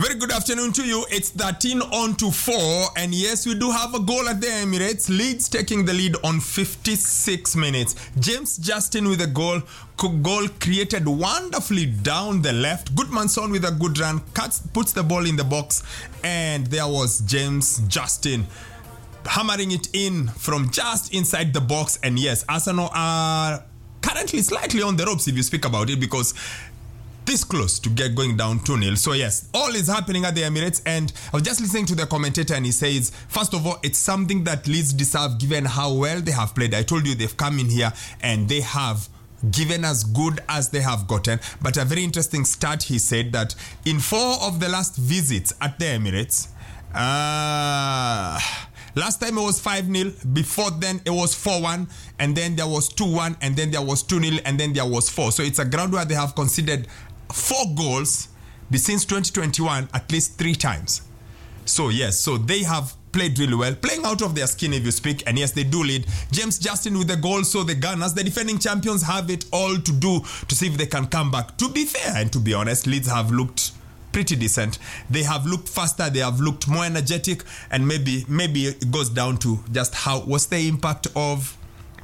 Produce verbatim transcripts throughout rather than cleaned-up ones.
Very good afternoon to you. It's thirteen on to four, and yes, we do have a goal at the Emirates. Leeds taking the lead on fifty-six minutes. James Justin with a goal. Goal created wonderfully down the left. Goodmanson with a good run. Cuts, puts the ball in the box, and there was James Justin hammering it in from just inside the box. And yes, Arsenal are currently slightly on the ropes if you speak about it, because this close to get going down two nil. So yes, all is happening at the Emirates, and I was just listening to the commentator, and he says, first of all, it's something that Leeds deserve given how well they have played. I told you they've come in here and they have given as good as they have gotten. But a very interesting stat, he said that in four of the last visits at the Emirates, uh, last time it was five nil, before then it was four one, and then there was two one, and then there was two nil, and then there was four. So it's a ground where they have conceded four goals since twenty twenty-one, at least three times. So yes, so they have played really well, playing out of their skin if you speak, and yes, they do lead. James Justin with the goal, so the Gunners, the defending champions, have it all to do to see if they can come back. To be fair and to be honest, Leeds have looked pretty decent. They have looked faster, they have looked more energetic, and maybe maybe it goes down to just how, what's the impact of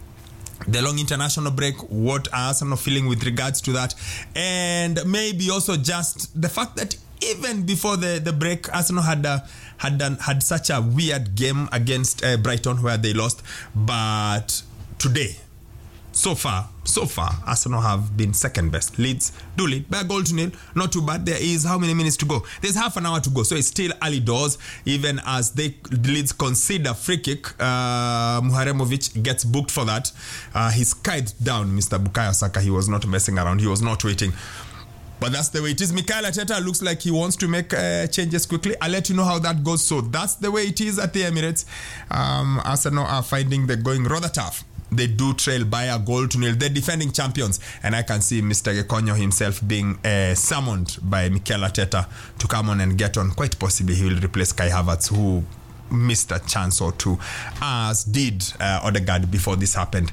the long international break, what are Arsenal feeling with regards to that, and maybe also just the fact that even before the, the break, Arsenal had a, had done, had such a weird game against uh, Brighton where they lost, but today, so far, so far, Arsenal have been second best. Leeds do lead by a goal to nil. Not too bad. There is how many minutes to go? There's half an hour to go. So it's still early doors. Even as they Leeds consider free kick, uh, Muharemovic gets booked for that. Uh, he skied down Mister Bukayo Saka. He was not messing around. He was not waiting. But that's the way it is. Mikel Arteta looks like he wants to make uh, changes quickly. I'll let you know how that goes. So that's the way it is at the Emirates. Um, Arsenal are finding they're going rather tough. They do trail by a goal to nil. They're defending champions, and I can see Mister Gekonyo himself being uh, summoned by Mikel Arteta to come on and get on. Quite possibly he will replace Kai Havertz, who missed a chance or two, as did uh, Odegaard before this happened.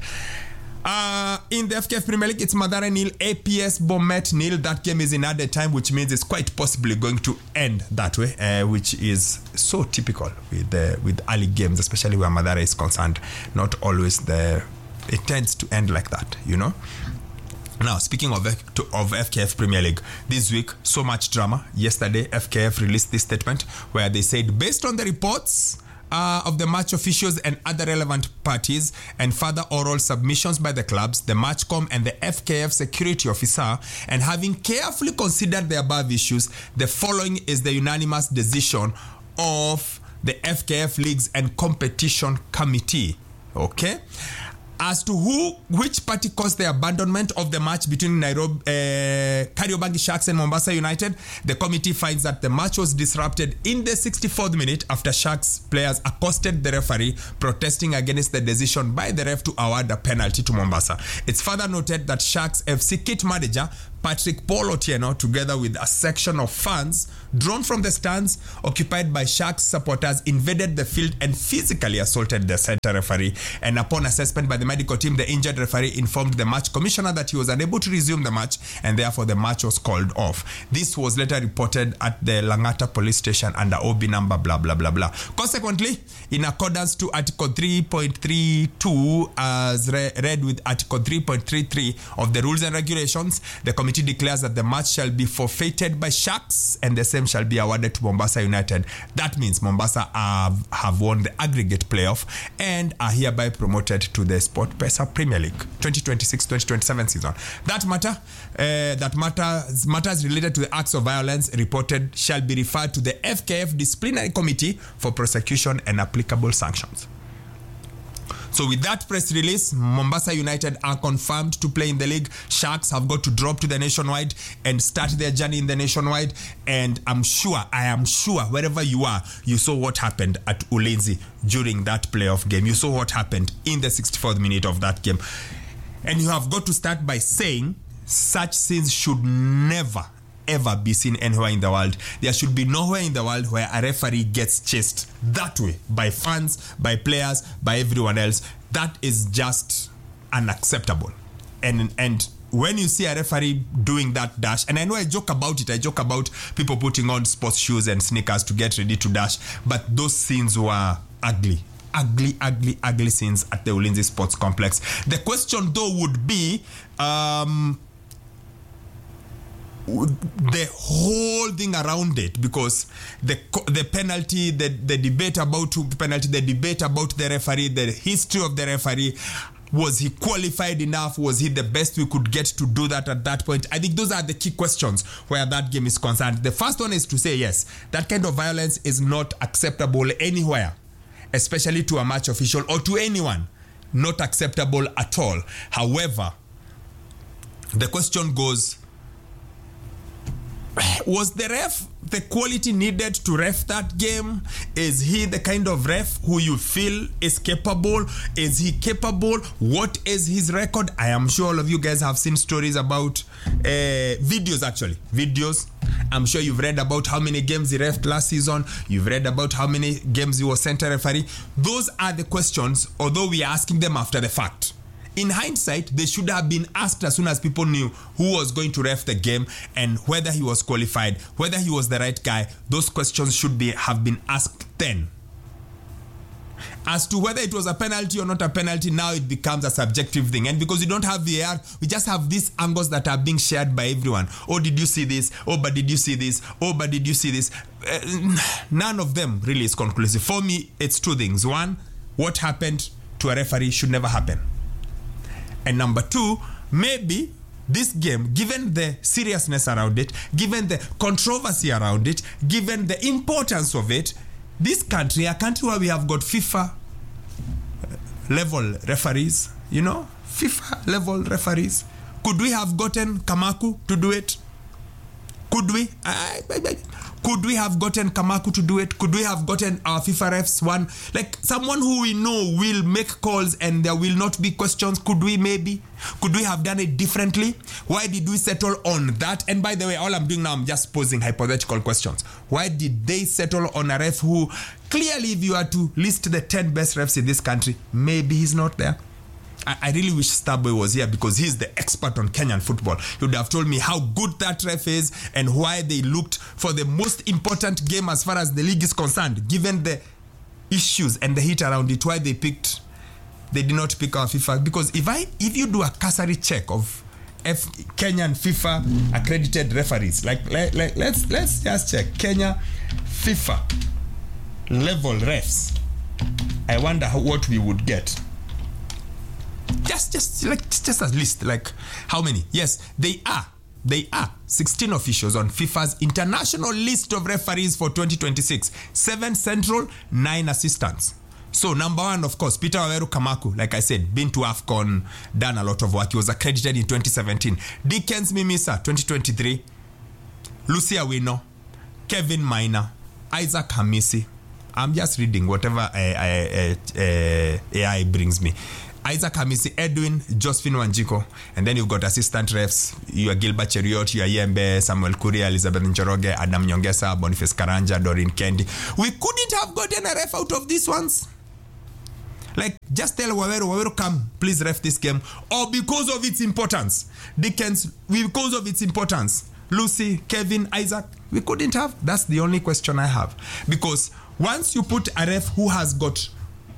Uh, in the F K F Premier League, it's Mathare nil, A P S Bomet nil. That game is in added time, which means it's quite possibly going to end that way, uh, which is so typical with the with early games, especially where Mathare is concerned. Not always the it tends to end like that, you know. Now, speaking of of F K F Premier League, this week so much drama. Yesterday, F K F released this statement where they said, based on the reports Uh, of the match officials and other relevant parties and further oral submissions by the clubs, the Matchcom and the F K F security officer, and having carefully considered the above issues, the following is the unanimous decision of the F K F Leagues and Competition Committee. Okay? As to who, which party caused the abandonment of the match between Nairobi, uh, Kariobangi Sharks and Mombasa United, the committee finds that the match was disrupted in the sixty-fourth minute after Sharks players accosted the referee, protesting against the decision by the ref to award a penalty to Mombasa. It's further noted that Sharks F C kit manager Patrick Paul Otieno, together with a section of fans drawn from the stands occupied by Sharks supporters, invaded the field and physically assaulted the center referee. And upon assessment by the medical team, the injured referee informed the match commissioner that he was unable to resume the match, and therefore the match was called off. This was later reported at the Langata police station under O B number blah blah blah blah. Consequently, in accordance to Article three point three two as re- read with Article three point three three of the rules and regulations, the committee declares that the match shall be forfeited by Sharks and the same shall be awarded to Mombasa United. That means Mombasa have, have won the aggregate playoff and are hereby promoted to the SportPesa Premier League twenty twenty-six twenty twenty-seven season. That matter, uh, that matters, matters related to the acts of violence reported shall be referred to the F K F Disciplinary Committee for prosecution and applicable sanctions. So with that press release, Mombasa United are confirmed to play in the league. Sharks have got to drop to the Nationwide and start their journey in the Nationwide. And I'm sure, I am sure, wherever you are, you saw what happened at Ulinzi during that playoff game. You saw what happened in the sixty-fourth minute of that game. And you have got to start by saying such scenes should never, ever be seen anywhere in the world. There should be nowhere in the world where a referee gets chased that way by fans, by players, by everyone else. That is just unacceptable. And and when you see a referee doing that dash, and I know I joke about it, I joke about people putting on sports shoes and sneakers to get ready to dash, but those scenes were ugly. Ugly, ugly, ugly scenes at the Ulinzi Sports Complex. The question though would be, um, the whole thing around it, because the the penalty, the, the debate about who penalty, the debate about the referee, the history of the referee. Was he qualified enough? Was he the best we could get to do that at that point? I think those are the key questions where that game is concerned. The first one is to say, yes, that kind of violence is not acceptable anywhere, especially to a match official or to anyone. Not acceptable at all. However, the question goes, was the ref the quality needed to ref that game? Is he the kind of ref who you feel is capable? Is he capable? What is his record? I am sure all of you guys have seen stories about uh, videos actually. Videos. I'm sure you've read about how many games he refed last season. You've read about how many games he was center referee. Those are the questions, although we are asking them after the fact. In hindsight, they should have been asked as soon as people knew who was going to ref the game and whether he was qualified, whether he was the right guy. Those questions should be have been asked then. As to whether it was a penalty or not a penalty, now it becomes a subjective thing. And because we don't have V A R, we just have these angles that are being shared by everyone. Oh, did you see this? Oh, but did you see this? Oh, but did you see this? Uh, none of them really is conclusive. For me, it's two things. One, what happened to a referee should never happen. And number two, maybe this game, given the seriousness around it, given the controversy around it, given the importance of it, this country, a country where we have got FIFA level referees, you know, FIFA level referees, could we have gotten Kamaku to do it? Could we? I, I, I, could we have gotten Kamaku to do it? Could we have gotten our FIFA refs one? Like someone who we know will make calls and there will not be questions. Could we maybe? Could we have done it differently? Why did we settle on that? And by the way, all I'm doing now, I'm just posing hypothetical questions. Why did they settle on a ref who clearly, if you are to list the ten best refs in this country, maybe he's not there? I really wish Starboy was here because he's the expert on Kenyan football. He would have told me how good that ref is and why they looked for the most important game as far as the league is concerned, given the issues and the heat around it, why they picked, they did not pick our FIFA. Because if I, if you do a cursory check of F, Kenyan FIFA accredited referees, like, like, like let's let's just check Kenya FIFA level refs. I wonder how, what we would get. Just, just like, just a list, like how many? Yes, they are, they are sixteen officials on FIFA's international list of referees for twenty twenty-six. Seven central, nine assistants. So number one, of course, Peter Waweru Kamaku, like I said, been to AFCON, done a lot of work. He was accredited in twenty seventeen. Dickens Mimisa, twenty twenty-three. Lucia Wino, Kevin Maina, Isaac Hamisi. I'm just reading whatever uh, uh, uh, A I brings me. Isaac Hamisi, Edwin, Josephine Wanjiko, and then you've got assistant refs. You are Gilbert Cheriot, you are Yembe, Samuel Kuria, Elizabeth Njoroge, Adam Nyongesa, Boniface Karanja, Doreen Kendi. We couldn't have gotten a ref out of these ones. Like, just tell Waweru, Waweru, come, please ref this game. Or because of its importance. Dickens, because of its importance. Lucy, Kevin, Isaac, we couldn't have. That's the only question I have. Because once you put a ref who has got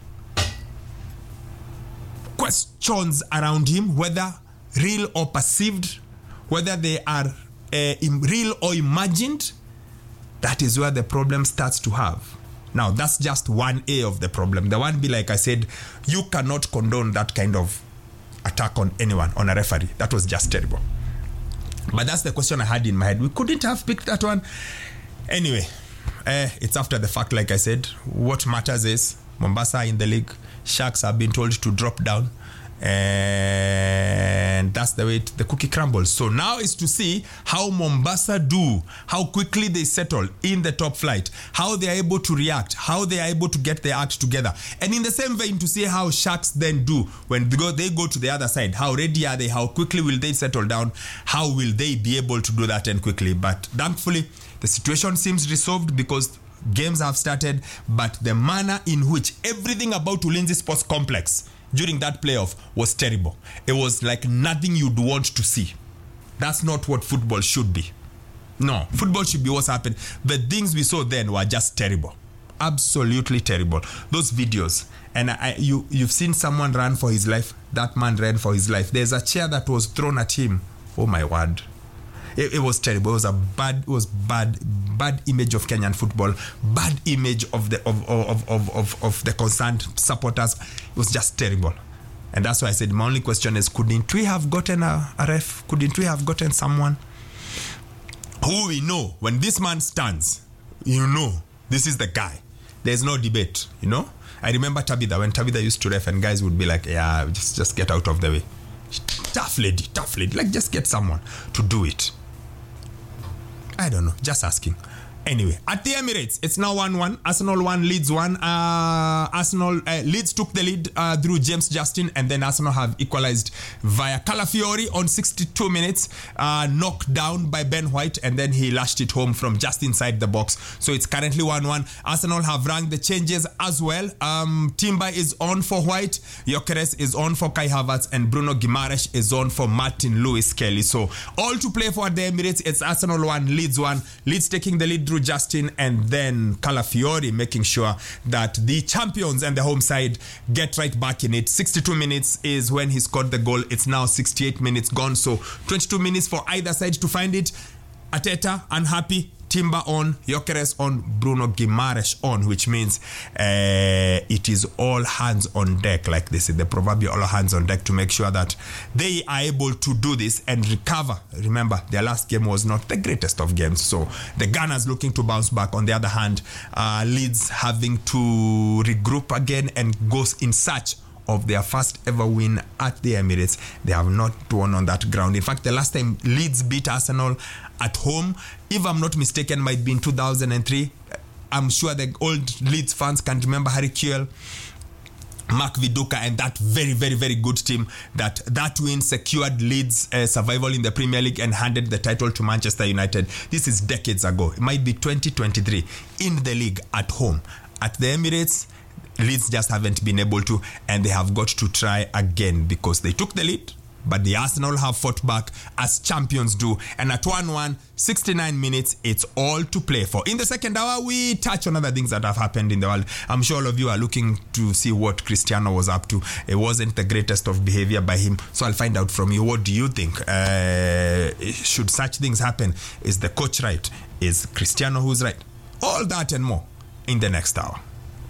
questions around him, whether real or perceived, whether they are uh, real or imagined, that is where the problem starts to have. Now, that's just one A of the problem. The one B, like I said, you cannot condone that kind of attack on anyone, on a referee. That was just terrible. But that's the question I had in my head. We couldn't have picked that one. Anyway, uh, it's after the fact, like I said. What matters is Mombasa in the league. Sharks have been told to drop down, and that's the way it, the cookie crumbles. So now is to see how Mombasa do, how quickly they settle in the top flight, how they are able to react, how they are able to get their act together, and in the same vein to see how Sharks then do when they go, they go to the other side. How ready are they? How quickly will they settle down? How will they be able to do that and quickly? But thankfully, the situation seems resolved because games have started, but the manner in which everything about Ulinzi Sports Complex during that playoff was terrible. It was like nothing you'd want to see. That's not what football should be. No, football should be what's happened. The things we saw then were just terrible. Absolutely terrible. Those videos. And I, you, you've seen someone run for his life. That man ran for his life. There's a chair that was thrown at him. Oh my word. It, it was terrible. It was a bad, it was bad, bad image of Kenyan football. Bad image of the of of, of, of, of the concerned supporters. It was just terrible. And that's why I said my only question is, couldn't we have gotten a, a ref? Couldn't we have gotten someone who we know when this man stands, you know, this is the guy. There's no debate, you know. I remember Tabitha, when Tabitha used to ref and guys would be like, yeah, just, just get out of the way. Tough lady, tough lady. Like, just get someone to do it. I don't know, just asking. Anyway, at the Emirates, it's now one one. Arsenal one, Leeds one. Uh, Arsenal, uh, Leeds took the lead uh, through James Justin, and then Arsenal have equalized via Calafiori on sixty-two minutes, uh, knocked down by Ben White, and then he lashed it home from just inside the box. So it's currently one one. Arsenal have rang the changes as well. Um, Timber is on for White, Gyökeres is on for Kai Havertz, and Bruno Guimaraes is on for Martin Lewis Kelly. So all to play for at the Emirates. It's Arsenal one, Leeds one. Leeds taking the lead through Justin, and then Calafiori making sure that the champions and the home side get right back in it. sixty-two minutes is when he scored the goal. It's now sixty-eight minutes gone, so twenty-two minutes for either side to find it. Arteta unhappy, Timber on, Gyökeres on, Bruno Guimaraes on, which means uh, it is all hands on deck, like this is the proverbial all hands on deck, to make sure that they are able to do this and recover. Remember, their last game was not the greatest of games, so the Gunners looking to bounce back. On the other hand, uh, Leeds having to regroup again and goes in search of their first ever win at the Emirates. They have not won on that ground. In fact, the last time Leeds beat Arsenal at home, if I'm not mistaken, might be in two thousand three. I'm sure the old Leeds fans can remember Harry Kewell, Mark Viduka, and that very, very, very good team. That that win secured Leeds uh, survival in the Premier League and handed the title to Manchester United. This is decades ago. It might be twenty twenty-three in the league at home. At the Emirates, Leeds just haven't been able to, and they have got to try again because they took the lead, but the Arsenal have fought back as champions do. And at one one, sixty-nine minutes, it's all to play for. In the second hour, we touch on other things that have happened in the world. I'm sure all of you are looking to see what Cristiano was up to. It wasn't the greatest of behavior by him. So I'll find out from you. What do you think? Uh, should such things happen? Is the coach right? Is Cristiano who's right? All that and more in the next hour.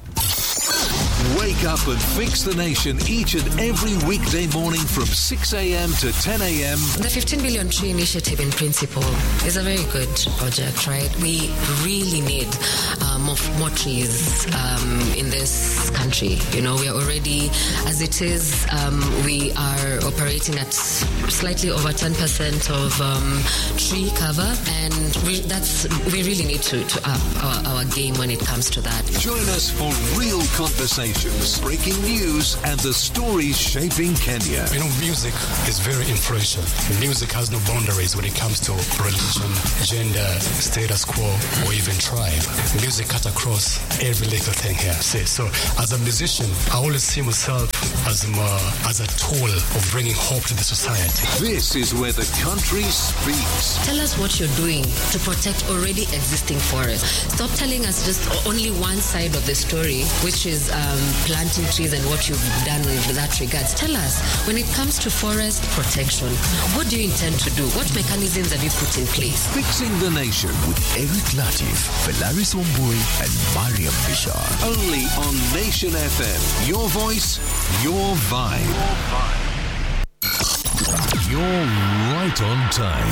Wake up and fix the nation each and every weekday morning from six a.m. to ten a.m. The fifteen billion tree initiative in principle is a very good project, right? We really need uh, more, more trees um, in this country. You know, we are already, as it is, um, we are operating at slightly over ten percent of um, tree cover, and we, that's we really need to, to up our, our game when it comes to that. Join us for real conversations, breaking news, and the stories shaping Kenya. You know, music is very influential. Music has no boundaries when it comes to religion, gender, status quo, or even tribe. Music cuts across every little thing here. See, so as a musician, I always see myself as a, as a tool of bringing hope to the society. This is where the country speaks. Tell us what you're doing to protect already existing forests. Stop telling us just only one side of the story, which is um, planting trees and what you've done with that regards. Tell us, when it comes to forest protection, what do you intend to do? What mechanisms have you put in place? Fixing the Nation with Eric Latif, Velaris Wambui, and Mariam Bishar. Only on Nation F M. Your voice, your vibe. Your vibe. You're right on time.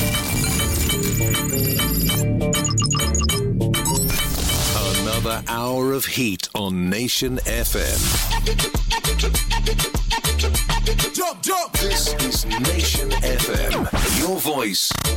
Another hour of heat on Nation F M. Jump, jump! This is Nation F M. Your voice.